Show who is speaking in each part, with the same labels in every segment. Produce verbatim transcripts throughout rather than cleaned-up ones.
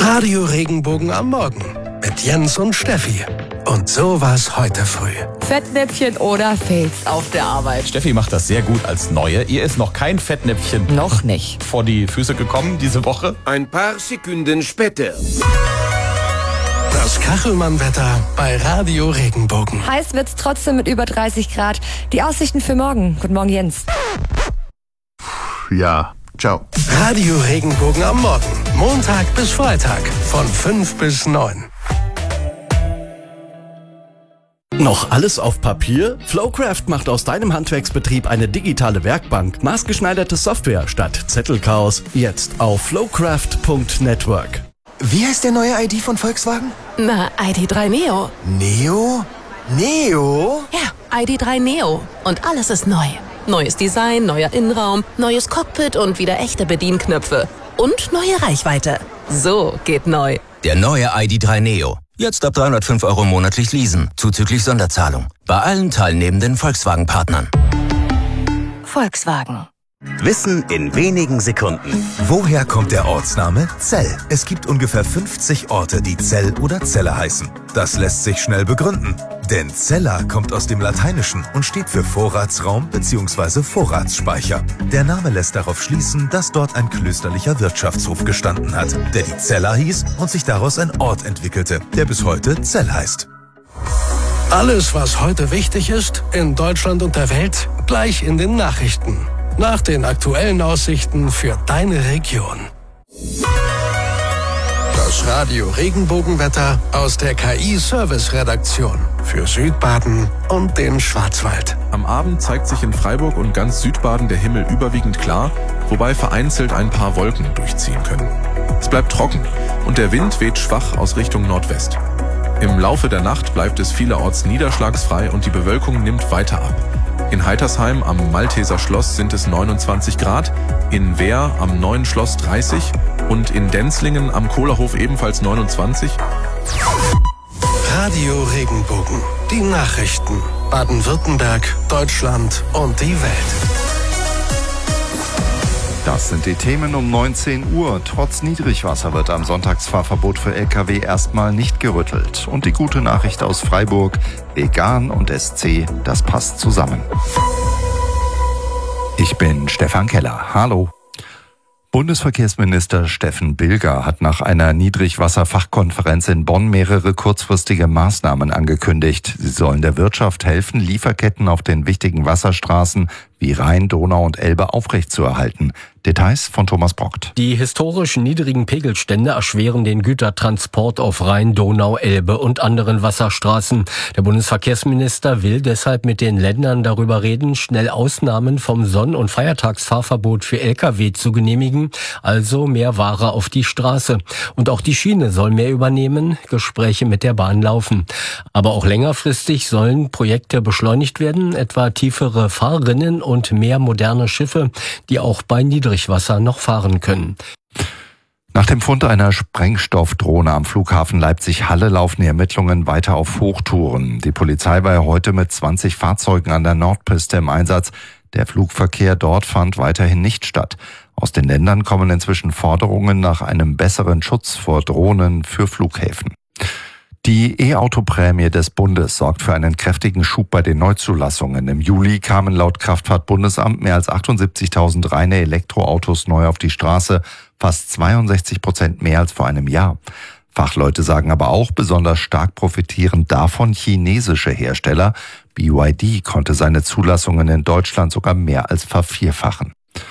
Speaker 1: Radio Regenbogen am Morgen mit Jens und Steffi. Und so war's heute früh.
Speaker 2: Fettnäpfchen oder Filz auf der Arbeit.
Speaker 3: Steffi macht das sehr gut als Neue. Ihr ist noch kein Fettnäpfchen
Speaker 2: Noch nicht.
Speaker 3: vor die Füße gekommen diese Woche.
Speaker 4: Ein paar Sekunden später.
Speaker 1: Das Kachelmann-Wetter bei Radio Regenbogen.
Speaker 2: Heiß wird's trotzdem mit über dreißig Grad. Die Aussichten für morgen. Guten Morgen, Jens.
Speaker 5: Ja, ciao.
Speaker 1: Radio Regenbogen am Morgen. Montag bis Freitag von fünf bis neun.
Speaker 6: Noch alles auf Papier? Flowcraft macht aus deinem Handwerksbetrieb eine digitale Werkbank. Maßgeschneiderte Software statt Zettelchaos. Jetzt auf flowcraft punkt network.
Speaker 7: Wie heißt der neue I D von Volkswagen?
Speaker 8: Na, I D drei Neo.
Speaker 7: Neo? Neo?
Speaker 8: Ja, I D drei Neo. Und alles ist neu. Neues Design, neuer Innenraum, neues Cockpit und wieder echte Bedienknöpfe. Und neue Reichweite. So geht neu.
Speaker 9: Der neue I D drei Neo. Jetzt ab dreihundertfünf Euro monatlich leasen, zuzüglich Sonderzahlung. Bei allen teilnehmenden Volkswagen-Partnern.
Speaker 8: Volkswagen.
Speaker 10: Wissen in wenigen Sekunden. Woher kommt der Ortsname Zell? Es gibt ungefähr fünfzig Orte, die Zell oder Celle heißen. Das lässt sich schnell begründen. Denn Cella kommt aus dem Lateinischen und steht für Vorratsraum bzw. Vorratsspeicher. Der Name lässt darauf schließen, dass dort ein klösterlicher Wirtschaftshof gestanden hat, der die Cella hieß und sich daraus ein Ort entwickelte, der bis heute Zell heißt.
Speaker 1: Alles, was heute wichtig ist, in Deutschland und der Welt, gleich in den Nachrichten. Nach den aktuellen Aussichten für deine Region. Das Radio Regenbogenwetter aus der K I-Service-Redaktion für Südbaden und den Schwarzwald.
Speaker 11: Am Abend zeigt sich in Freiburg und ganz Südbaden der Himmel überwiegend klar, wobei vereinzelt ein paar Wolken durchziehen können. Es bleibt trocken und der Wind weht schwach aus Richtung Nordwest. Im Laufe der Nacht bleibt es vielerorts niederschlagsfrei und die Bewölkung nimmt weiter ab. In Heitersheim am Malteser Schloss sind es neunundzwanzig Grad, in Wehr am Neuen Schloss dreißig und in Denzlingen am Kohlerhof ebenfalls neunundzwanzig.
Speaker 1: Radio Regenbogen, die Nachrichten, Baden-Württemberg, Deutschland und die Welt.
Speaker 5: Das sind die Themen um neunzehn Uhr. Trotz Niedrigwasser wird am Sonntagsfahrverbot für L K W erstmal nicht gerüttelt. Und die gute Nachricht aus Freiburg, vegan und S C, das passt zusammen. Ich bin Stefan Keller. Hallo. Bundesverkehrsminister Steffen Bilger hat nach einer Niedrigwasserfachkonferenz in Bonn mehrere kurzfristige Maßnahmen angekündigt. Sie sollen der Wirtschaft helfen, Lieferketten auf den wichtigen Wasserstraßen wie Rhein, Donau und Elbe aufrechtzuerhalten. Details von Thomas Brockt.
Speaker 12: Die historisch niedrigen Pegelstände erschweren den Gütertransport auf Rhein, Donau, Elbe und anderen Wasserstraßen. Der Bundesverkehrsminister will deshalb mit den Ländern darüber reden, schnell Ausnahmen vom Sonn- und Feiertagsfahrverbot für L K W zu genehmigen, also mehr Ware auf die Straße. Und auch die Schiene soll mehr übernehmen, Gespräche mit der Bahn laufen. Aber auch längerfristig sollen Projekte beschleunigt werden, etwa tiefere Fahrrinnen und mehr moderne Schiffe, die auch bei Niedrigwasser noch fahren können.
Speaker 5: Nach dem Fund einer Sprengstoffdrohne am Flughafen Leipzig-Halle laufen die Ermittlungen weiter auf Hochtouren. Die Polizei war ja heute mit zwanzig Fahrzeugen an der Nordpiste im Einsatz. Der Flugverkehr dort fand weiterhin nicht statt. Aus den Ländern kommen inzwischen Forderungen nach einem besseren Schutz vor Drohnen für Flughäfen. Die E-Auto-Prämie des Bundes sorgt für einen kräftigen Schub bei den Neuzulassungen. Im Juli kamen laut Kraftfahrtbundesamt mehr als achtundsiebzigtausend reine Elektroautos neu auf die Straße, fast zweiundsechzig Prozent mehr als vor einem Jahr. Fachleute sagen aber auch, besonders stark profitieren davon chinesische Hersteller. B Y D konnte seine Zulassungen in Deutschland sogar mehr als vervierfachen.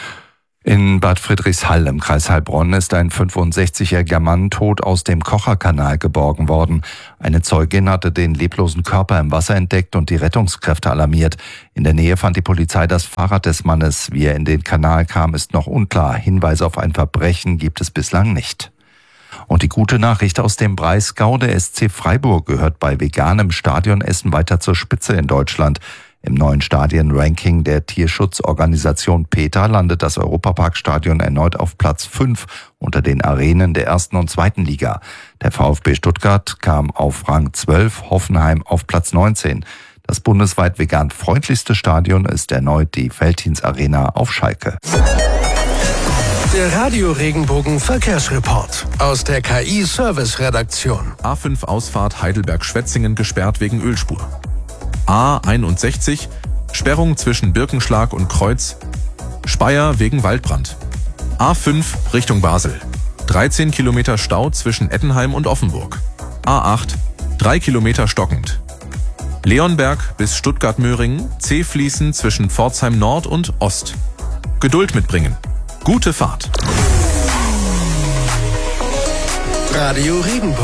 Speaker 5: In Bad Friedrichshall im Kreis Heilbronn ist ein fünfundsechzigjähriger Mann tot aus dem Kocherkanal geborgen worden. Eine Zeugin hatte den leblosen Körper im Wasser entdeckt und die Rettungskräfte alarmiert. In der Nähe fand die Polizei das Fahrrad des Mannes. Wie er in den Kanal kam, ist noch unklar. Hinweise auf ein Verbrechen gibt es bislang nicht. Und die gute Nachricht aus dem Breisgau: Der S C Freiburg gehört bei veganem Stadionessen weiter zur Spitze in Deutschland. Im neuen Stadienranking der Tierschutzorganisation PETA landet das Europaparkstadion erneut auf Platz fünf unter den Arenen der ersten und zweiten Liga. Der VfB Stuttgart kam auf Rang zwölf, Hoffenheim auf Platz neunzehn. Das bundesweit vegan freundlichste Stadion ist erneut die Veltins Arena auf Schalke.
Speaker 1: Der Radio Regenbogen Verkehrsreport aus der K I-Service-Redaktion.
Speaker 11: A fünf Ausfahrt Heidelberg-Schwetzingen gesperrt wegen Ölspur. A einundsechzig, Sperrung zwischen Birkenschlag und Kreuz. Speyer wegen Waldbrand. A fünf Richtung Basel. dreizehn Kilometer Stau zwischen Ettenheim und Offenburg. A acht, drei Kilometer stockend. Leonberg bis Stuttgart-Möhringen, C-Fließen zwischen Pforzheim Nord und Ost. Geduld mitbringen. Gute Fahrt.
Speaker 1: Radio Regenbogen.